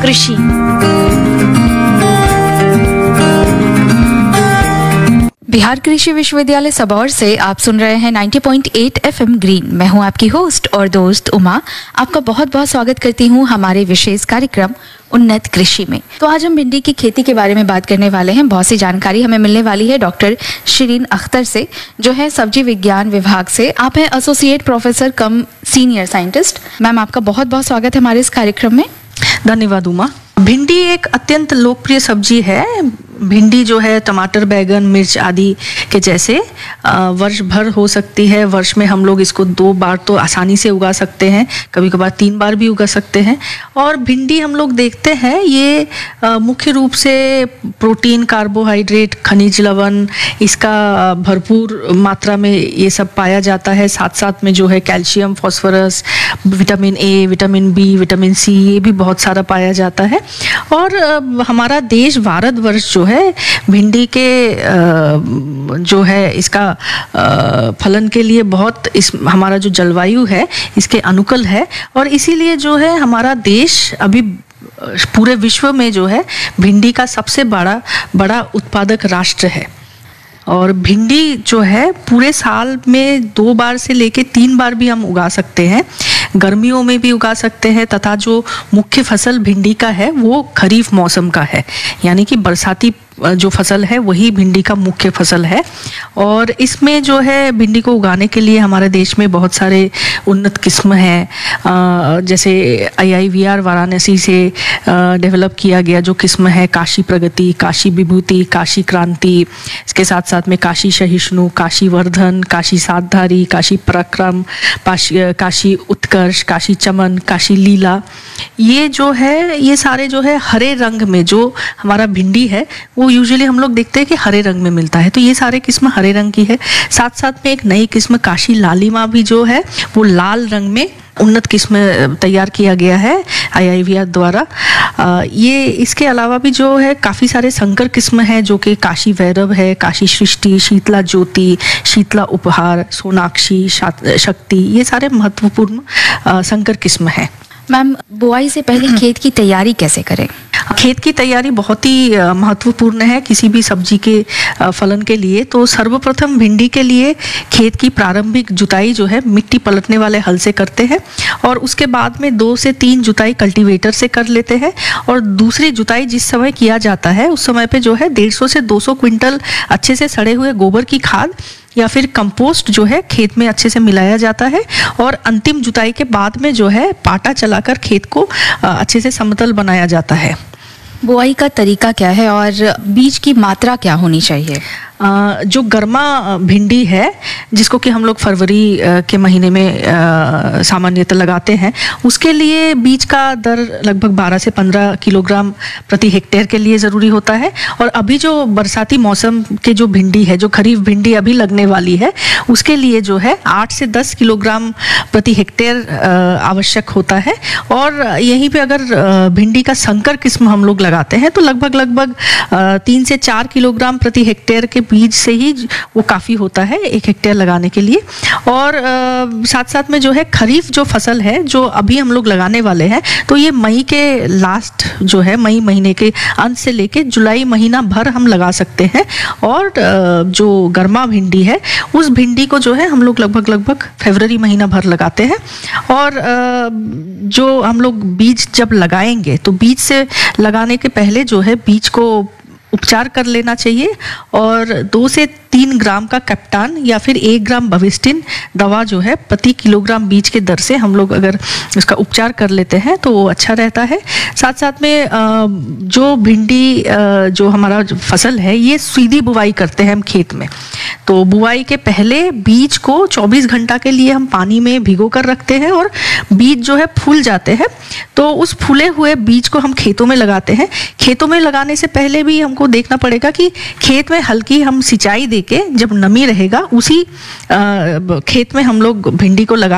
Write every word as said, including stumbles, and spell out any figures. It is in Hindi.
कृषि। बिहार कृषि विश्वविद्यालय सबौर से आप सुन रहे हैं नब्बे पॉइंट आठ एफएम ग्रीन। मैं हूं आपकी होस्ट और दोस्त उमा। आपका बहुत बहुत स्वागत करती हूं हमारे विशेष कार्यक्रम उन्नत कृषि में। तो आज हम भिंडी की खेती के बारे में बात करने वाले हैं। बहुत सी जानकारी हमें मिलने वाली है डॉक्टर शिरीन अख्तर से, जो है सब्जी विज्ञान विभाग से। आप हैं एसोसिएट प्रोफेसर कम सीनियर साइंटिस्ट। मैम, आपका बहुत बहुत स्वागत है हमारे इस कार्यक्रम में। धन्यवाद उमा। भिंडी एक अत्यंत लोकप्रिय सब्जी है। भिंडी जो है टमाटर, बैगन, मिर्च आदि के जैसे वर्ष भर हो सकती है। वर्ष में हम लोग इसको दो बार तो आसानी से उगा सकते हैं, कभी कभार तीन बार भी उगा सकते हैं। और भिंडी हम लोग देखते हैं ये मुख्य रूप से प्रोटीन, कार्बोहाइड्रेट, खनिज लवण इसका भरपूर मात्रा में ये सब पाया जाता है। साथ साथ में जो है calcium, phosphorus, vitamin A, vitamin B, vitamin C ये भी बहुत सारा पाया जाता है। और हमारा देश भारतवर्ष जो है भिंडी के जो है इसका फलन के लिए बहुत इस हमारा जो जलवायु है इसके अनुकूल है। और इसीलिए जो है हमारा देश अभी पूरे विश्व में जो है भिंडी का सबसे बड़ा बड़ा उत्पादक राष्ट्र है। और भिंडी जो है पूरे साल में दो बार से लेके तीन बार भी हम उगा सकते हैं। गर्मियों में भी उगा सकते हैं तथा जो मुख्य फसल भिंडी का है वो खरीफ मौसम का है, यानी कि बरसाती जो फसल है वही भिंडी का मुख्य फसल है। और इसमें जो है भिंडी को उगाने के लिए हमारे देश में बहुत सारे उन्नत किस्म हैं। जैसे आई आई वी आर वाराणसी से डेवलप किया गया जो किस्म है काशी प्रगति, काशी विभूति, काशी क्रांति, इसके साथ साथ में काशी सहिष्णु, काशी वर्धन, काशी सातधारी, काशी पराक्रम, काशी उत्कर्ष, काशी चमन, काशी लीला, ये जो है ये सारे जो है हरे रंग में जो हमारा भिंडी है वो यूजुअली हम लोग देखते हैं कि हरे रंग में मिलता है। तो ये सारे किस्म हरे रंग की है। साथ साथ में एक नई किस्म काशी लालिमा भी जो है वो लाल रंग में उन्नत किस्म तैयार किया गया है आई आई वी आर द्वारा। आ, ये इसके अलावा भी जो है काफ़ी सारे संकर किस्म हैं जो कि काशी वैरव है, काशी सृष्टि, शीतला ज्योति, शीतला उपहार, सोनाक्षी, शक्ति, ये सारे महत्वपूर्ण संकर किस्म हैं। मैम, बुआई से पहले खेत की तैयारी कैसे करें? खेत की तैयारी बहुत ही महत्वपूर्ण है किसी भी सब्जी के फलन के लिए। तो सर्वप्रथम भिंडी के लिए खेत की प्रारंभिक जुताई जो है मिट्टी पलटने वाले हल से करते हैं और उसके बाद में दो से तीन जुताई कल्टीवेटर से कर लेते हैं। और दूसरी जुताई जिस समय किया जाता है उस समय पे जो है डेढ़ सौ से दो सौ क्विंटल अच्छे से सड़े हुए गोबर की खाद या फिर कंपोस्ट जो है खेत में अच्छे से मिलाया जाता है। और अंतिम जुताई के बाद में जो है पाटा चलाकर खेत को अच्छे से समतल बनाया जाता है। बुआई का तरीका क्या है और बीज की मात्रा क्या होनी चाहिए? जो गर्मा भिंडी है जिसको कि हम लोग फरवरी के महीने में सामान्यतः लगाते हैं, उसके लिए बीज का दर लगभग बारह से पंद्रह किलोग्राम प्रति हेक्टेयर के लिए ज़रूरी होता है। और अभी जो बरसाती मौसम के जो भिंडी है, जो खरीफ भिंडी अभी लगने वाली है, उसके लिए जो है आठ से दस किलोग्राम प्रति हेक्टेयर आवश्यक होता है। और यहीं पे अगर भिंडी का संकर किस्म हम लोग लगाते हैं तो लगभग लगभग तीन से चार किलोग्राम प्रति हेक्टेयर के बीज से ही वो काफ़ी होता है एक हेक्टेयर लगाने के लिए। और आ, साथ साथ में जो है खरीफ जो फसल है जो अभी हम लोग लगाने वाले हैं, तो ये मई के लास्ट जो है मई महीने के अंत से लेके जुलाई महीना भर हम लगा सकते हैं। और आ, जो गर्मा भिंडी है उस भिंडी को जो है हम लोग लगभग लगभग फरवरी महीना भर लगाते हैं। और आ, जो हम लोग बीज जब लगाएंगे तो बीज से लगाने के पहले जो है बीज को उपचार कर लेना चाहिए और दो से तीन ग्राम का कैप्टान या फिर एक ग्राम बविस्टिन दवा जो है प्रति किलोग्राम बीज के दर से हम लोग अगर इसका उपचार कर लेते हैं तो वो अच्छा रहता है। साथ साथ में जो भिंडी जो हमारा जो फसल है ये सीधी बुवाई करते हैं हम खेत में। तो बुआई के पहले बीज को चौबीस घंटा के लिए हम पानी में भिगो कर रखते हैं और बीज जो है फूल जाते हैं तो उस फूले हुए बीज को हम खेतों में लगाते हैं। खेतों में लगाने से पहले भी हमको देखना पड़ेगा कि खेत में हल्की हम सिंचाई देके जब नमी रहेगा उसी खेत में हम लोग भिंडी को लगा